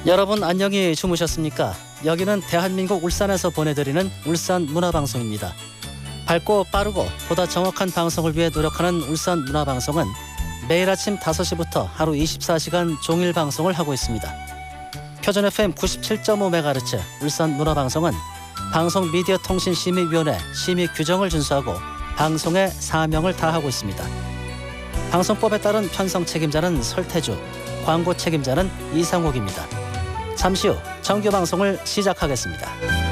여러분 안녕히 주무셨습니까? 여기는 대한민국 울산에서 보내드리는 울산문화방송입니다. 밝고 빠르고 보다 정확한 방송을 위해 노력하는 울산문화방송은 매일 아침 5시부터 하루 24시간 종일 방송을 하고 있습니다. 표준 FM 97.5MHz 울산문화방송은 방송미디어통신심의위원회 심의 규정을 준수하고 방송의 사명을 다하고 있습니다. 방송법에 따른 편성 책임자는 설태주, 광고 책임자는 이상욱입니다. 잠시 후 정규 방송을 시작하겠습니다.